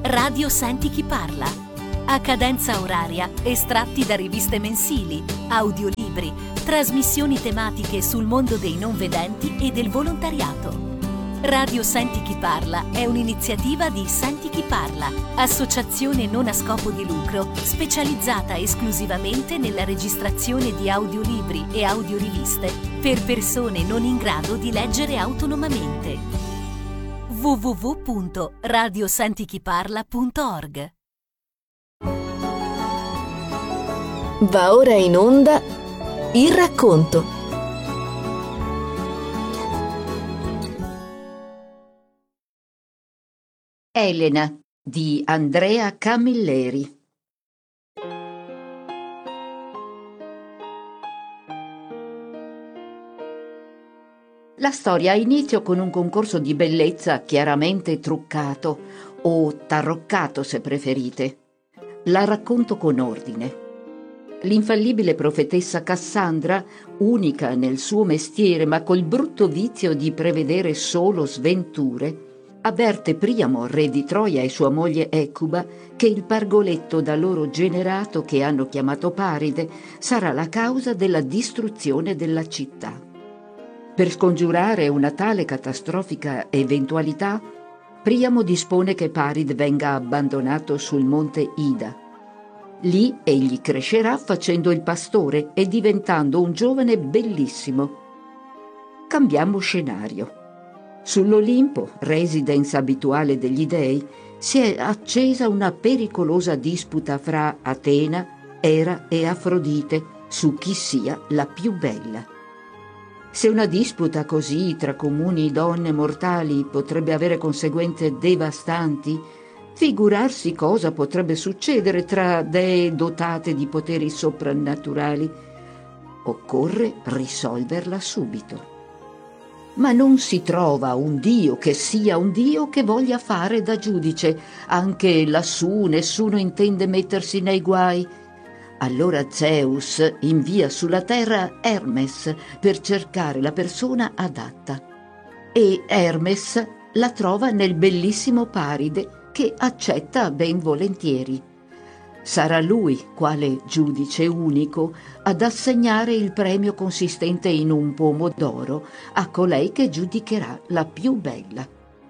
Radio Senti chi parla. A cadenza oraria, estratti da riviste mensili, audiolibri, trasmissioni tematiche sul mondo dei non vedenti e del volontariato. Radio Senti chi parla è un'iniziativa di Senti chi parla, associazione non a scopo di lucro specializzata esclusivamente nella registrazione di audiolibri e audioriviste per persone non in grado di leggere autonomamente. www.radiosentichiparla.org. Va ora in onda il racconto. Elena di Andrea Camilleri. La storia ha inizio con un concorso di bellezza chiaramente truccato o taroccato, se preferite. La racconto con ordine. L'infallibile profetessa Cassandra, unica nel suo mestiere ma col brutto vizio di prevedere solo sventure, avverte Priamo, re di Troia, e sua moglie Ecuba che il pargoletto da loro generato, che hanno chiamato Paride, sarà la causa della distruzione della città. Per scongiurare una tale catastrofica eventualità, Priamo dispone che Paride venga abbandonato sul monte Ida. Lì egli crescerà facendo il pastore e diventando un giovane bellissimo. Cambiamo scenario. Sull'Olimpo, residence abituale degli dei, si è accesa una pericolosa disputa fra Atena, Era e Afrodite su chi sia la più bella. Se una disputa così tra comuni donne mortali potrebbe avere conseguenze devastanti, figurarsi cosa potrebbe succedere tra dee dotate di poteri soprannaturali. Occorre risolverla subito. Ma non si trova un dio che sia un dio che voglia fare da giudice. Anche lassù nessuno intende mettersi nei guai. Allora Zeus invia sulla terra Hermes per cercare la persona adatta. E Hermes la trova nel bellissimo Paride, che accetta ben volentieri. Sarà lui, quale giudice unico, ad assegnare il premio consistente in un pomo d'oro a colei che giudicherà la più bella.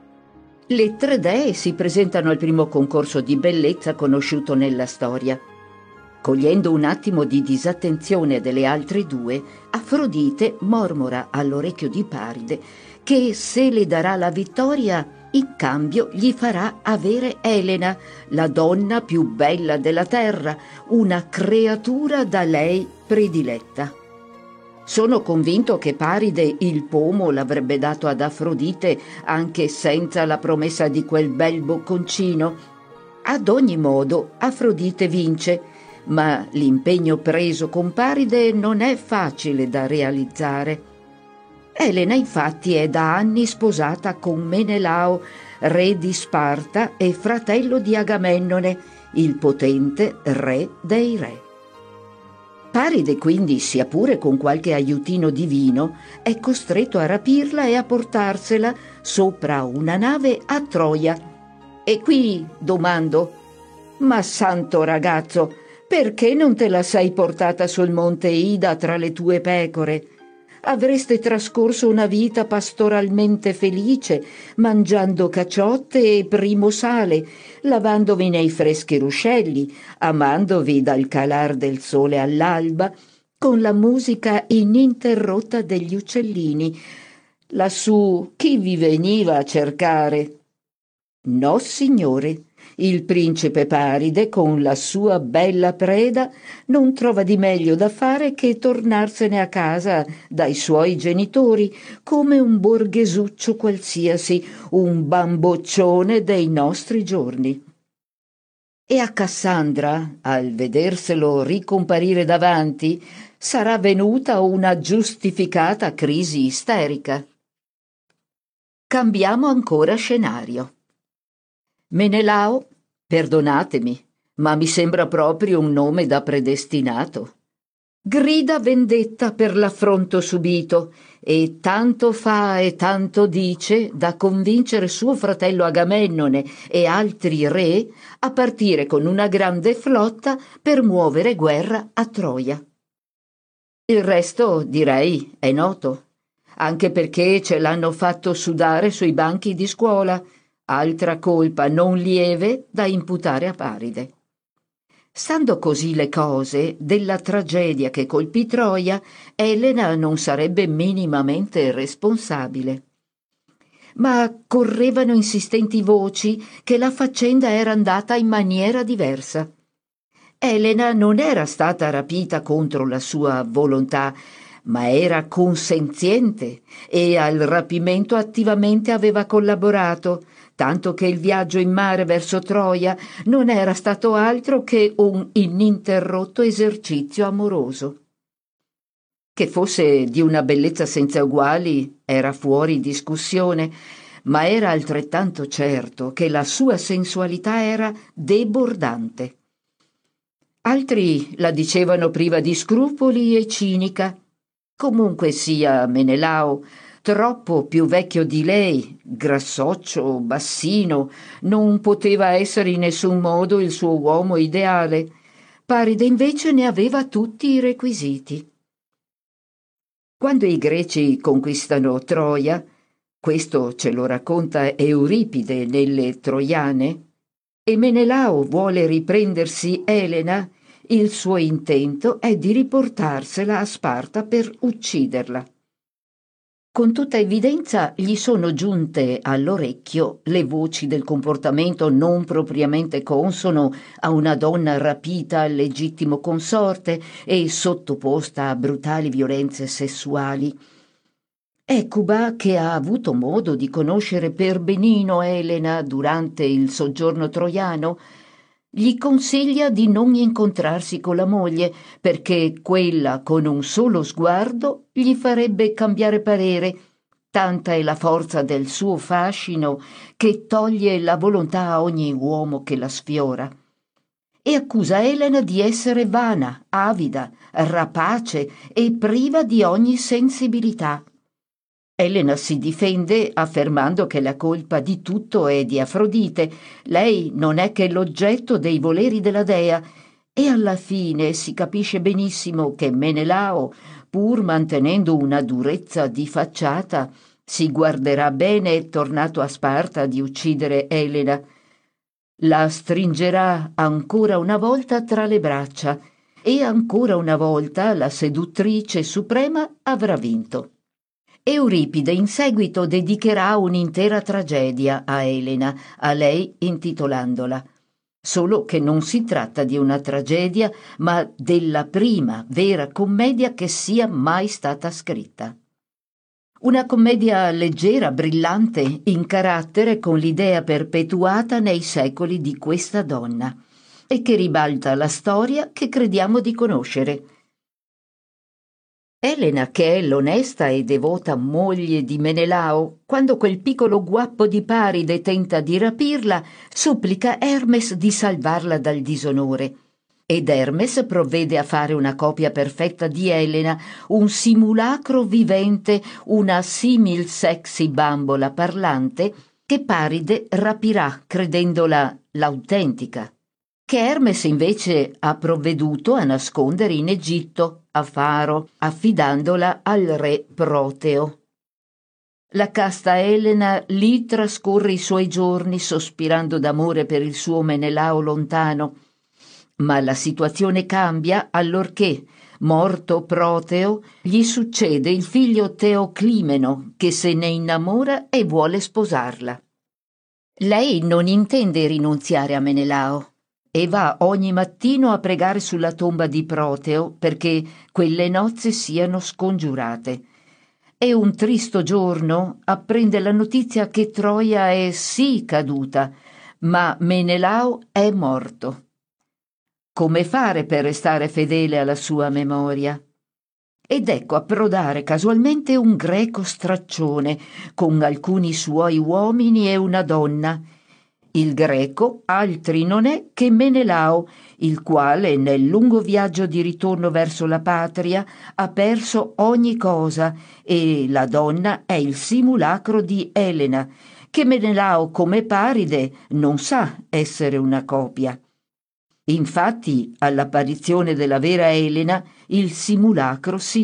Le tre dee si presentano al primo concorso di bellezza conosciuto nella storia. Cogliendo un attimo di disattenzione delle altre due, Afrodite mormora all'orecchio di Paride che se le darà la vittoria, in cambio gli farà avere Elena, la donna più bella della terra, una creatura da lei prediletta. Sono convinto che Paride il pomo l'avrebbe dato ad Afrodite anche senza la promessa di quel bel bocconcino. Ad ogni modo Afrodite vince, ma l'impegno preso con Paride non è facile da realizzare. Elena infatti è da anni sposata con Menelao, re di Sparta e fratello di Agamennone, il potente re dei re. Paride quindi, sia pure con qualche aiutino divino, è costretto a rapirla e a portarsela sopra una nave a Troia. E qui domando: ma santo ragazzo, perché non te la sei portata sul monte Ida tra le tue pecore? Avreste trascorso una vita pastoralmente felice, mangiando caciotte e primo sale, lavandovi nei freschi ruscelli, amandovi dal calar del sole all'alba, con la musica ininterrotta degli uccellini. Lassù chi vi veniva a cercare? No, signore. Il principe Paride, con la sua bella preda, non trova di meglio da fare che tornarsene a casa dai suoi genitori, come un borghesuccio qualsiasi, un bamboccione dei nostri giorni. E a Cassandra, al vederselo ricomparire davanti, sarà venuta una giustificata crisi isterica. Cambiamo ancora scenario. Menelao, perdonatemi, ma mi sembra proprio un nome da predestinato. grida vendetta per l'affronto subito e tanto fa e tanto dice da convincere suo fratello Agamennone e altri re a partire con una grande flotta per muovere guerra a Troia. Il resto, direi, è noto, anche perché ce l'hanno fatto sudare sui banchi di scuola, altra colpa non lieve da imputare a Paride. Stando così le cose, della tragedia che colpì Troia, Elena non sarebbe minimamente responsabile. Ma correvano insistenti voci che la faccenda era andata in maniera diversa. Elena non era stata rapita contro la sua volontà, ma era consenziente e al rapimento attivamente aveva collaborato, tanto che il viaggio in mare verso Troia non era stato altro che un ininterrotto esercizio amoroso. Che fosse di una bellezza senza uguali era fuori discussione, ma era altrettanto certo che la sua sensualità era debordante. Altri la dicevano priva di scrupoli e cinica. Comunque sia Menelao, troppo più vecchio di lei, grassoccio, bassino, non poteva essere in nessun modo il suo uomo ideale. Paride invece ne aveva tutti i requisiti. Quando i greci conquistano Troia, questo ce lo racconta Euripide nelle Troiane, e Menelao vuole riprendersi Elena, il suo intento è di riportarsela a Sparta per ucciderla. Con tutta evidenza gli sono giunte all'orecchio le voci del comportamento non propriamente consono a una donna rapita al legittimo consorte e sottoposta a brutali violenze sessuali. Ecuba, che ha avuto modo di conoscere per benino Elena durante il soggiorno troiano, gli consiglia di non incontrarsi con la moglie perché quella con un solo sguardo gli farebbe cambiare parere, tanta è la forza del suo fascino che toglie la volontà a ogni uomo che la sfiora. E accusa Elena di essere vana, avida, rapace e priva di ogni sensibilità. Elena si difende affermando che la colpa di tutto è di Afrodite, lei non è che l'oggetto dei voleri della dea, e alla fine si capisce benissimo che Menelao, pur mantenendo una durezza di facciata, si guarderà bene, tornato a Sparta, di uccidere Elena. La stringerà ancora una volta tra le braccia e ancora una volta la seduttrice suprema avrà vinto. Euripide in seguito dedicherà un'intera tragedia a Elena, a lei intitolandola. Solo che non si tratta di una tragedia, ma della prima vera commedia che sia mai stata scritta. Una commedia leggera, brillante, in carattere con l'idea perpetuata nei secoli di questa donna e che ribalta la storia che crediamo di conoscere. Elena, che è l'onesta e devota moglie di Menelao, quando quel piccolo guappo di Paride tenta di rapirla, supplica Hermes di salvarla dal disonore. Ed Hermes provvede a fare una copia perfetta di Elena, un simulacro vivente, una simil sexy bambola parlante, che Paride rapirà credendola l'autentica, che Hermes invece ha provveduto a nascondere in Egitto, a Faro, affidandola al re Proteo. La casta Elena lì trascorre i suoi giorni sospirando d'amore per il suo Menelao lontano, ma la situazione cambia allorché, morto Proteo, gli succede il figlio Teoclimeno, che se ne innamora e vuole sposarla. Lei non intende rinunziare a Menelao e va ogni mattino a pregare sulla tomba di Proteo perché quelle nozze siano scongiurate. E un tristo giorno apprende la notizia che Troia è sì caduta, ma Menelao è morto. Come fare per restare fedele alla sua memoria? Ed ecco approdare casualmente un greco straccione con alcuni suoi uomini e una donna, Il Greco altri non è che Menelao, il quale nel lungo viaggio di ritorno verso la patria ha perso ogni cosa, e la donna è il simulacro di Elena, che Menelao come Paride non sa essere una copia. Infatti, all'apparizione della vera Elena, il simulacro si